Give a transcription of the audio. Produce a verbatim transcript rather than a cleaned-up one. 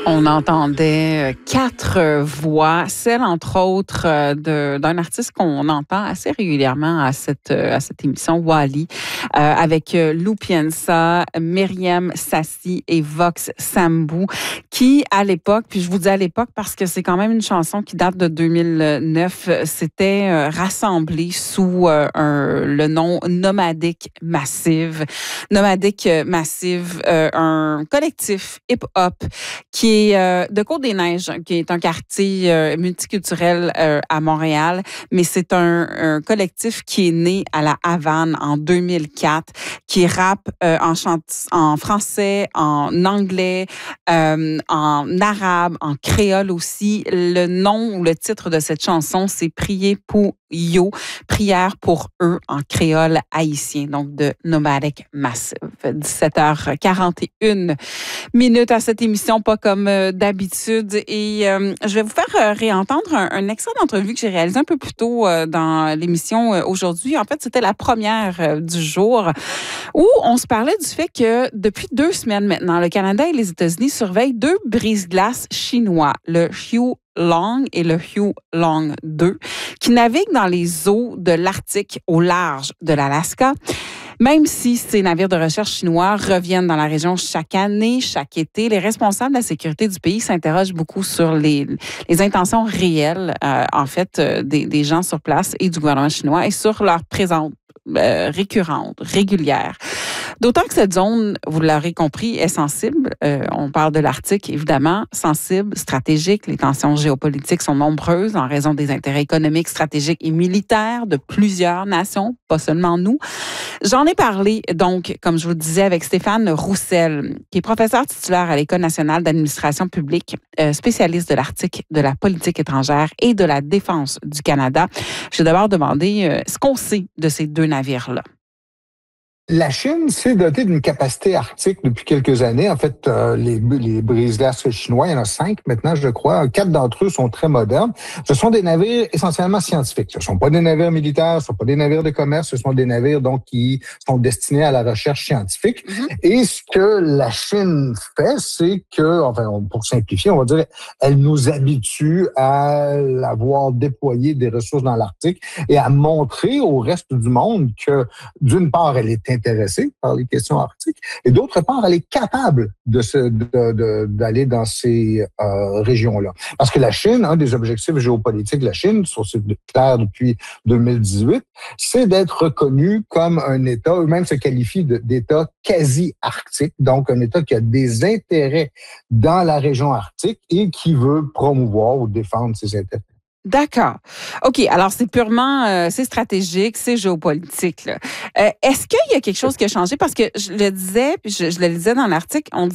On entendait euh, quatre euh, voix, celle entre autres euh, de, d'un artiste qu'on entend assez régulièrement à cette, euh, à cette émission, Wally, euh, avec euh, Lou Piensa, Myriam Sassi et Vox Sambou, qui à l'époque, puis je vous dis à l'époque parce que c'est quand même une chanson qui date de deux mille neuf, s'était euh, rassemblée sous euh, un, le nom Nomadic Massive. Nomadic Massive, euh, un collectif hip-hop qui est euh, de Côte-des-Neiges, qui est un quartier euh, multiculturel euh, à Montréal, mais c'est un, un collectif qui est né à la Havane en deux mille quatre, qui rappe euh, en, chant- en français, en anglais, euh, en arabe, en créole aussi. Le nom ou le titre de cette chanson, c'est Prier pour Yo, prière pour eux en créole haïtien, donc de Nomadic Massive. dix-sept heures quarante et une minutes à cette émission, pas comme euh, d'habitude. Et euh, je vais vous faire euh, réentendre un, un extrait d'entrevue que j'ai réalisé un peu plus tôt euh, dans l'émission euh, aujourd'hui. En fait, c'était la première euh, du jour où on se parlait du fait que depuis deux semaines maintenant, le Canada et les États-Unis surveillent deux brise-glaces chinois, le Hue Long et le Hue Long deux, qui naviguent dans les eaux de l'Arctique au large de l'Alaska. Même si ces navires de recherche chinois reviennent dans la région chaque année, chaque été, les responsables de la sécurité du pays s'interrogent beaucoup sur les, les intentions réelles, euh, en fait, euh, des, des gens sur place et du gouvernement chinois et sur leur présence euh, récurrente, régulière. D'autant que cette zone, vous l'aurez compris, est sensible. Euh, on parle de l'Arctique, évidemment, sensible, stratégique. Les tensions géopolitiques sont nombreuses en raison des intérêts économiques, stratégiques et militaires de plusieurs nations, pas seulement nous. J'en ai parlé, donc, comme je vous le disais, avec Stéphane Roussel, qui est professeur titulaire à l'École nationale d'administration publique, euh, spécialiste de l'Arctique, de la politique étrangère et de la défense du Canada. Je vais d'abord demander euh, ce qu'on sait de ces deux navires-là. La Chine s'est dotée d'une capacité arctique depuis quelques années. En fait, euh, les, les brise-glaces chinois, il y en a cinq maintenant, je crois. Quatre d'entre eux sont très modernes. Ce sont des navires essentiellement scientifiques. Ce ne sont pas des navires militaires, ce ne sont pas des navires de commerce, ce sont des navires donc qui sont destinés à la recherche scientifique. Mm-hmm. Et ce que la Chine fait, c'est que, enfin, pour simplifier, on va dire, elle nous habitue à la voir déployer des ressources dans l'Arctique et à montrer au reste du monde que, d'une part, elle est intéressée par les questions arctiques et d'autre part, elle est capable de se, de, de, d'aller dans ces euh, régions-là. Parce que la Chine, un des objectifs géopolitiques de la Chine, c'est clair depuis deux mille dix-huit, c'est d'être reconnu comme un État, eux-mêmes se qualifient de, d'État quasi-arctique, donc un État qui a des intérêts dans la région arctique et qui veut promouvoir ou défendre ses intérêts. D'accord. OK. Alors, c'est purement, euh, c'est stratégique, c'est géopolitique, là. Euh, est-ce qu'il y a quelque chose qui a changé? Parce que je le disais, puis je, je le disais dans l'article, on dit